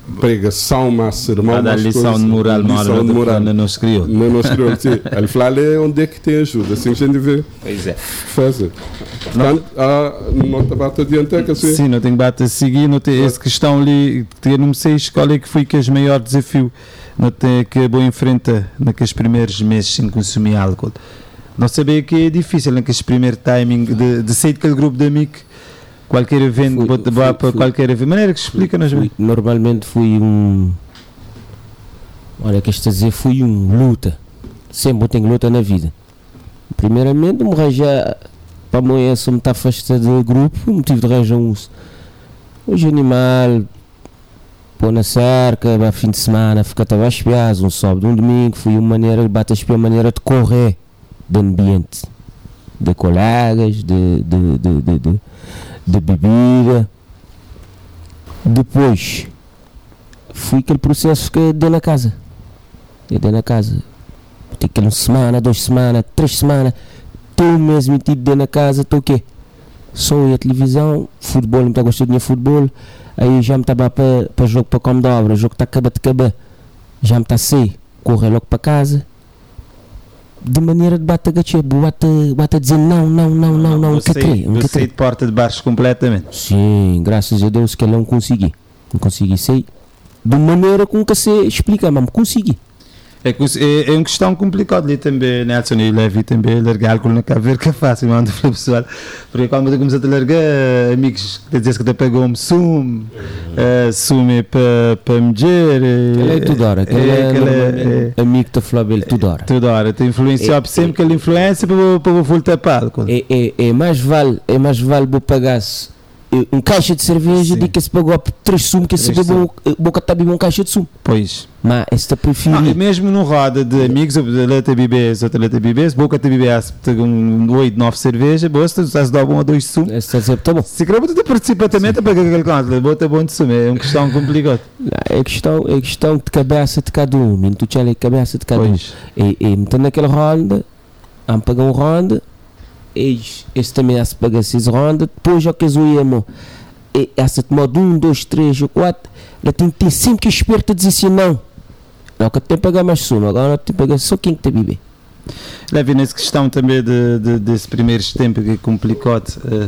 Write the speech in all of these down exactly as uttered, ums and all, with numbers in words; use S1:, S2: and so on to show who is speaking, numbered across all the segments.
S1: pregação, mas sermão,
S2: a dar lição de moral,
S1: lição de moral,
S2: não nos criou.
S1: Não nos criou, sim. Ele fala é onde é que tem ajuda, assim a gente vê.
S2: Pois é.
S1: Fazer. Portanto, não te bate adiante, que assim.
S2: Sim, não tenho bate a seguir, não tem essa questão ali, eu não sei qual é que foi que é o maior desafio, não tem que vou enfrentar naqueles primeiros meses sem consumir álcool. Não sabia que é difícil naquele primeiro timing de, de sair daquele grupo de amigos. Qualquer evento, fui, fui, para fui, qualquer evento, maneira que explica-nos bem.
S3: Normalmente fui um, olha, que estou a dizer, fui um luta, sempre tenho luta na vida. Primeiramente, me arranjar, para amanhã se me está afastado do grupo, o motivo de arranjar uns, uns animal, pôr na cerca, para fim de semana, ficar a espiar, um sábado, um domingo, fui uma maneira, bate a espiar, maneira de correr do ambiente, de colegas, de, de, de, de, de de bebida. Depois fui aquele processo que dei na casa, eu dei na casa, tem aquela semana, duas semanas, três semanas, estou mesmo metido dentro na casa, estou o quê? Só a televisão, futebol, não está gostando de futebol, aí já me estava para para jogo para como dobra, o jogo está acaba de acabar, já me está a sair, correr logo para casa, de maneira de bater a gatinha, bate, bate a dizer não, não, não, não, não,
S2: você saí de porta de baixo completamente.
S3: Sim, graças a Deus que eu não consegui, não consegui sair, de maneira com que se explica, mas consegui.
S2: É, é, é uma questão complicada ali também, Nelson, e Levi também, largar álcool na caveira que é fácil, manda para o pessoal, porque quando eu comecei a largar, amigos, quer dizer que até pegou-me sumo, uh, sumo é para para me dizer.
S3: Ele é tudo hora, aquele é, é, é amigo da Flávia, ele tudo hora.
S2: Tudo hora, tem influenciado é, sempre é, aquela influência para para voltar para álcool.
S3: É, é, é mais vale, é mais vale vou pagar um caixa de cerveja de que se pagou três sumos que se bebeu boca tá bebendo um caixa de sumo.
S2: Pois.
S3: Mas esta prefiro.
S2: Ah, mesmo no roda de amigos, ele te bebês, outro ele te bebês, boca te bebês, um oito, nove cerveja, bosta, estás a dar um ou dois sumos.
S3: Está a dizer, tá bom.
S2: Se quer botar participa também para pagar aquele canto, bota bom de sumo, é uma questão complicada.
S3: É questão, é questão de cabeça de cada um, menino, tu tchela é cabeça de cada um. E, e metendo naquela ronda, vamos pagar um ronda. Esse também se paga seis rondas, depois já que eu ia, essa tomou de um, dois, três ou quatro, ela tem que ter sempre que esperto a dizer assim, não, não que tem que pagar mais suma, agora tem que pagar só quem que tem que beber.
S2: Leve nessa questão também de, de, desse primeiro tempo que é complicado. Uh.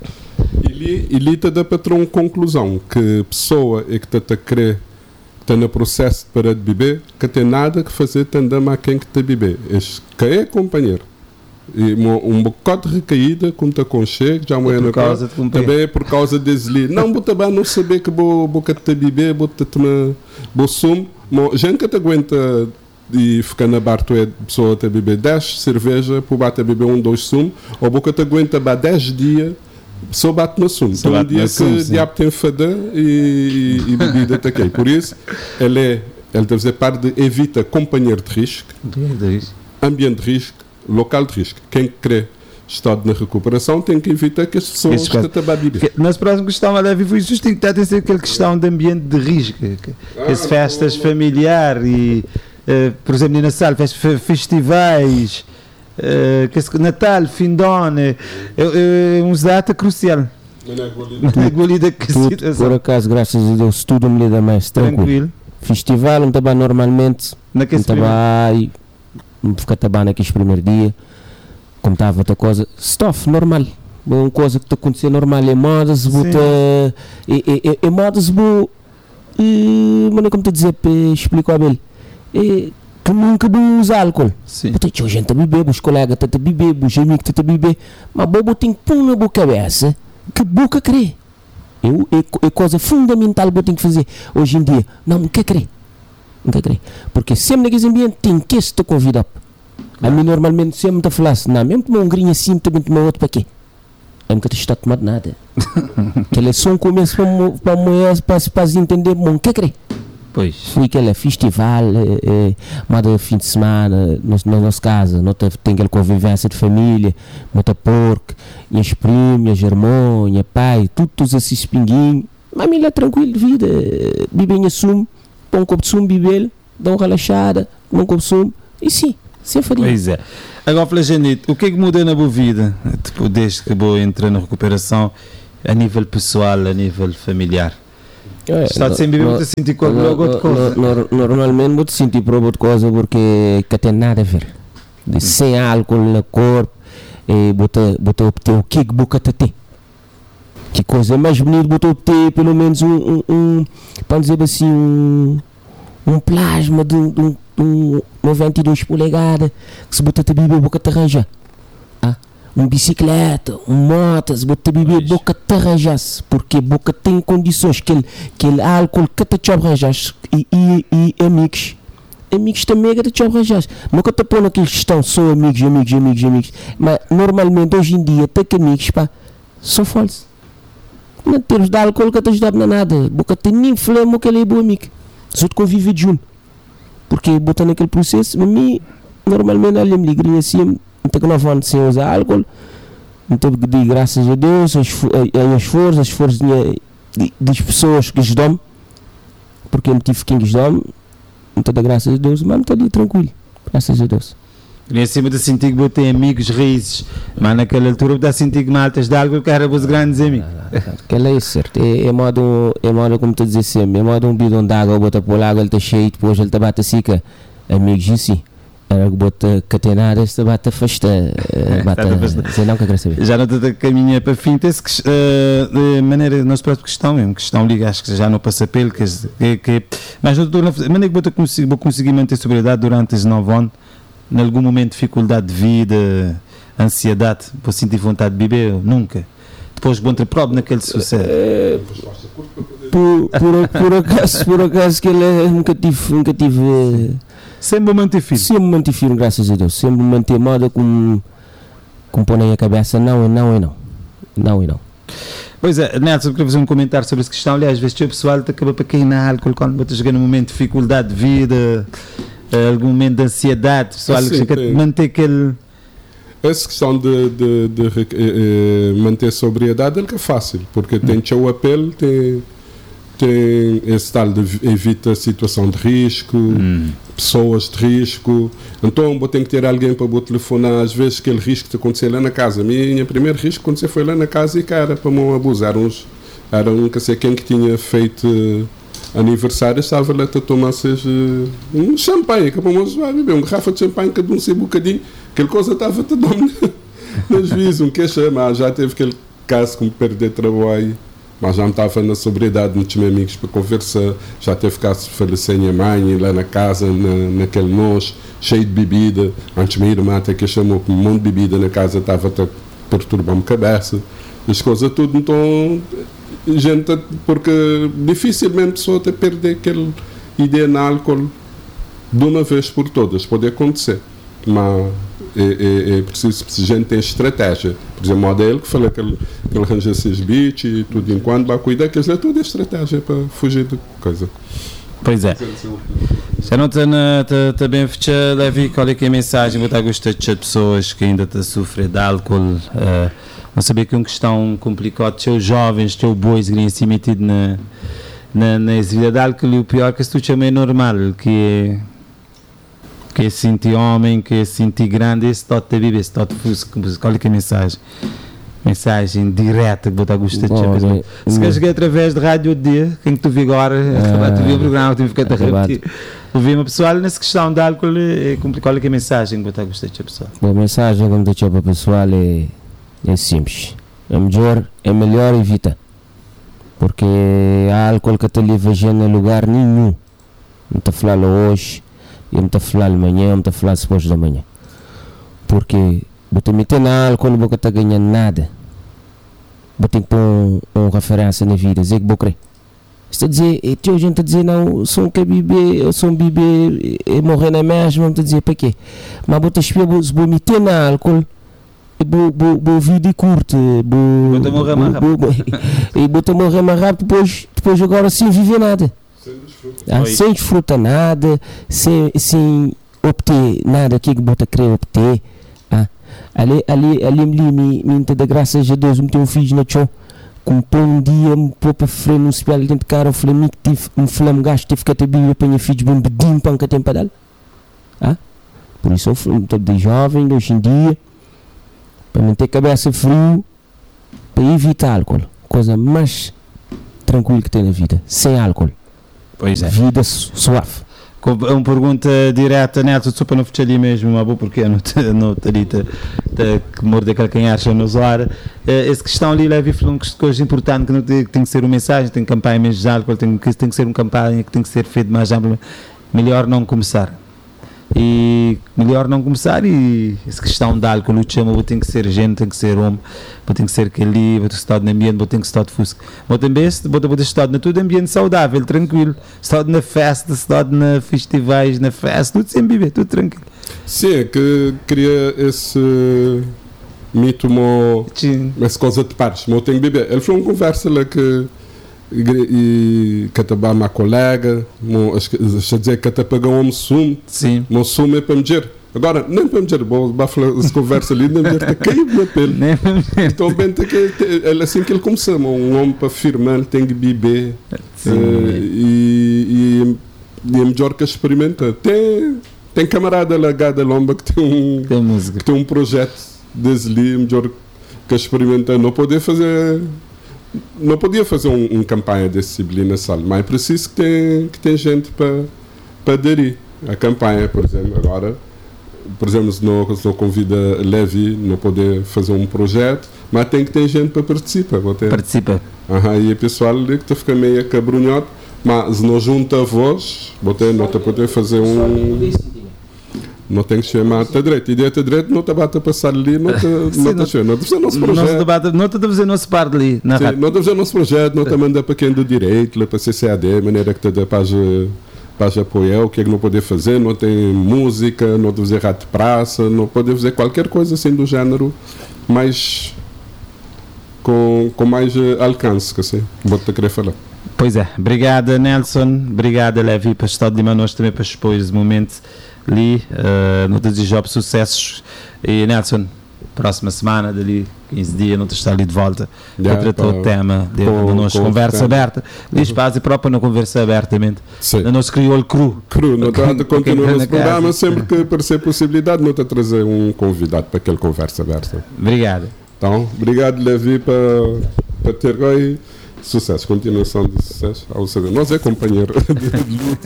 S1: Ele, ele te dá para ter uma conclusão, que a pessoa é que está a querer, que está no processo de parar de beber, que tem nada que fazer, tem a a quem que está a beber, que é companheiro. E um bocado de recaída quando te aconchega, já amanhã na casa também é por causa desse li. Não, vou também não saber que vou vou te beber, vou te tomar vou sumo, mas gente que te aguenta e ficar na bar tu é pessoa te beber dez cerveja, por bater beber um, dois sumo, ou vou que te aguenta ba dez dias só bate no sumo. Então um dia que o diabo tem fada e, e, e bebida te quer. Por isso, ele é, ele deve fazer parte de evita companheiro de risco, ambiente de risco, local de risco. Quem quer estado na recuperação tem que evitar que as pessoas que estão a beber.
S2: Nas próximas questão, ela foi justo que tem ser aquela questão de ambiente de risco, que, ah, as festas oh, familiares e, uh, por exemplo, na sala, festivais, uh, que Natal, fim de ano, é, é, é uma data crucial.
S3: Na igualida que tudo, por acaso, graças a Deus, tudo me lida mais tranquilo. tranquilo. Festival, não estava normalmente, não estava aí. Ficar também naquele primeiro dia, como estava outra coisa, stuff, normal, uma coisa que está acontecendo normal, é modas, bota, é, é, é modas, bo, e, mas não como te dizer, explico a bem, é, que nunca vou usar álcool, bota, tinha gente a beber, os colegas estão a beber, os amigos estão a beber, mas bobo tem pão na boa cabeça, que boca crê, eu, é, é coisa fundamental que eu tenho que fazer hoje em dia, não quer crer. Não quer porque sempre naquele ambiente tem que se te convidar. A mim normalmente sempre te falasse, não, mesmo que uma hungrinha assim, também tomar outro para quê? Eu nunca te estou a tomar nada. Aquele som começa para mulher, para se entender, não quer crer.
S2: Pois.
S3: Fui aquele festival, é, é, mas fim de semana, na nossa casa, não tem aquela convivência de família, muita porco, minhas primas, minhas irmãs, minha pai, todos esses pinguinhos. Mas a mim é tranquilo de vida, bebem sumo. Põe um copo de sumo, bebê, dá uma relaxada, um copo de sumo, e sim, sem faria.
S2: Pois é. Agora, Flajanito, o que é que mudou na boa vida, tipo, desde que vou entrar na recuperação, a nível pessoal, a nível familiar? É, está sem beber, vou sentir com outra coisa.
S3: Normalmente vou sentir por outra coisa porque que tem nada a ver. De sem álcool no corpo, e botar obter o que boca tem. Que coisa mais bonita, botar obter pelo menos um, um, um para dizer assim, um, um plasma de um, um noventa e dois polegadas, que se botar a beber, boca te arranja. Um bicicleta, um moto, se botar beber, boca te arranjasse, porque boca tem condições, que ele, que ele álcool que te arranjasse, e, e, e amigos, amigos também que te arranjasse, mas que te põe naqueles que estão só amigos, amigos, amigos, amigos, mas normalmente hoje em dia, até que amigos, pá, são falsos, não termos de álcool que te ajuda nada, boca tem nem flama que ele é bom amigo, só te convive junto, porque botar naquele processo, mas mim, normalmente, ali me ligam assim, então que não vão sem usar álcool, então que digo graças a Deus, as, as forças, as forças de, das pessoas que ajudam, porque eu me tive quem ajudam, então da graças a Deus, mas estou ali tranquilo, graças a Deus.
S2: E acima de sentir que tem amigos raízes, mas naquela altura eu sentir que maltas de álcool que eram os grandes amigos.
S3: Aquela é certo, é, é modo, é modo como tu dizes sempre, é modo um bidão de água, bota por água, ele está cheio, depois ele está bate seca, amigos assim. Era que bota catenada, esta bata fasta, bata, sei não que eu quero saber.
S2: Já não te caminha para fim, tem-se que, uh, de maneira, nossa próxima questão mesmo, questão liga, acho que já não passa pelo, que, que, que, mas de maneira que vou conseguir, vou conseguir manter sobriedade durante os nove anos, em algum momento dificuldade de vida, ansiedade, vou sentir vontade de beber, nunca. Depois vou entrar prova naquele sucesso.
S3: É, por, por, por acaso, por acaso que ele é, nunca tive, nunca tive...
S2: Sempre manter firme.
S3: Sempre manter firme, graças a Deus. Sempre manter moda com, com pôr a cabeça, não e não e não. Não e não.
S2: Pois é, Nelson, eu queria fazer um comentário sobre essa questão. Aliás, às vezes o pessoal acaba para cair na álcool quando você chega num momento de dificuldade de vida, algum momento de ansiedade, o pessoal assim, que manter aquele...
S1: Essa questão de, de, de, de uh, manter sobriedade é que é fácil, porque hum. tem o apelo, tem... tem esse tal de evita situação de risco, hum. pessoas de risco, então vou ter que ter alguém para vou telefonar, às vezes aquele risco que aconteceu lá na casa. Minha primeiro risco aconteceu foi lá na casa e cara, para me abusar, uns, era um que sei quem que tinha feito uh, aniversário, estava lá a tomar seja, um champanhe, que para me beber, uma garrafa de champanhe, cada um sei um bocadinho, aquela coisa estava a dar no juízo, um que chama, já teve aquele caso como perder trabalho. Mas já não estava na sobriedade, não tinha amigos para conversar, já teve caso de falecer minha mãe lá na casa, na, naquele nós, cheio de bebida. Antes minha irmã até que chamou com um monte de bebida na casa, estava a perturbar-me a cabeça, as coisas tudo. Então, gente, porque dificilmente a pessoa até perder aquela ideia no álcool de uma vez por todas, pode acontecer. Mas é, é, é preciso que a gente tenha estratégia. Por exemplo, o modelo que falou que ele, que ele arranja esses beats e tudo enquanto vai cuidar, que ele é tudo estratégia para fugir de coisa.
S2: Pois é. Já não está bem fechado, Levi, qual é que é a mensagem? Vou estar a gostar de pessoas que ainda estão a sofrer de álcool. Uh, não saber que é uma questão complicada, os jovens, os bois que têm se metido na, na, na vida de álcool, e o pior que se tu chama é normal, que é que é sentir homem, que é sentir grande, esse toque de viver, esse toque de fusco, qual é que é a mensagem? Mensagem direta que vou estar a gostar de saber. Se queres chegar através de rádio de dia, quem tu vi agora, ah, tu vi o programa, tu ficar a repetir. Ouvi uma pessoa nessa questão de álcool, é qual é que é a mensagem que vou estar a gostar de pessoal?
S3: A mensagem que eu estou para o pessoal é, é simples. É melhor, é melhor evitar. Porque há álcool que te leva a lugar nenhum. Não te falo hoje. Eu não estou a falar amanhã, eu não estou a falar depois da manhã. Porque você meter na álcool e você está ganhando nada. Você tem que pôr um, um referência na vida, dizer que você crê. Está a dizer, e tio, a gente está a dizer, não, sou um que bebê, eu sou um bebê, e morrer na mesma, está a dizer, para quê? Mas você espera, você meter na álcool, e você vida curto,
S2: você morrer mais rápido.
S3: E você morrer mais rápido, depois, depois agora sem viver nada. Ah, sem desfrutar nada, sem, sem obter nada que você quer obter. Ah, ali, ali, ali, ali, me, me da graças a Deus, me tem um filho no chão, com um dia, me pôr para frente no espelho dentro de cara, eu falei, me tive um flame gasto, tive que ter bíblia para minha filha, um bedinho para que tem para dar. Ah, por isso eu estou de jovem, hoje em dia, para não ter cabeça frio, para evitar álcool, coisa mais tranquilo que tem na vida, sem álcool.
S2: Pois é.
S3: Vida suave.
S2: Uma pergunta direta, Nelson, só para não fechar ali mesmo, uma boa porque eu não estaria que morder calcanhar nos ar. Essa questão ali, Levi, falou uma coisa importante, que não tem, tem que ser uma mensagem, tem campanha mesmo de álcool, tem que, tem que ser uma campanha que tem que ser feita mais ampla. Melhor não começar. E melhor não começar, e essa questão de álcool, o chama, tem que ser gente, tem que ser homem, tem que ser aquele, tem que estar no ambiente, tem que estar de fusca. Mas também pode estar no todo ambiente saudável, tranquilo, estar na festa, estar na festivais, na festa, tudo sem beber, tudo tranquilo.
S1: Sim, é que cria esse mito, mo, essa coisa de pares, mas tem que beber. Ele foi uma conversa lá que e que até uma colega, deixa eu dizer que até pagou um sumo,
S2: sim,
S1: um sumo é para me dizer. Agora, nem para me dizer, vou falar essa conversa ali, nem me dizer, caiu na pele. Então, bem, é assim que ele começou, um homem para firmar, tem que beber, uh, e, e é melhor que experimenta. Tem, tem camarada lá, Gada Lomba, que tem um,
S2: tem música,
S1: que tem um projeto desde ali, melhor que experimenta, não poder fazer. Não podia fazer uma um campanha desse disciplina sala, mas é preciso que tem, que tem gente para para aderir à campanha, por exemplo. Agora, por exemplo, se não, se não convida Levi, não poder fazer um projeto, mas tem que ter gente para participar. Ter,
S2: participa.
S1: Uhum, e o pessoal ali que está ficando meio cabrunhoto, mas se não junta a voz, ter, não está poder fazer um. Não tem que chamar até direito. E de até direito não te bate a passar ali, não te chama. Não te fazer nosso projeto.
S2: Não te fazer nosso par ali.
S1: Não te fazer nosso projeto, não te manda para quem do direito, para C C A D, maneira que te dê para para apoiar o que é que não pode fazer, não tem música, não pode fazer rato de praça, não pode fazer qualquer coisa assim do género, mas com, com mais alcance, que assim, vou-te querer falar.
S2: Pois é, obrigada Nelson, obrigada Levi, para estar de nós também para expor esse momento ali, uh, não te desejo sucessos, e Nelson, próxima semana, dali quinze dias, não te está ali de volta yeah, para tratar o tema de nossa conversa aberta, ali espaço próprio na conversa abertamente, na nossa crioulo cru.
S1: Cru, não está a continuar esse programa, sempre que aparecer possibilidade, não está a trazer um convidado para aquela conversa aberta.
S2: Obrigado.
S1: Então, obrigado Levi para, para ter aí sucesso, continuação de sucesso. Nós é companheiro de luta.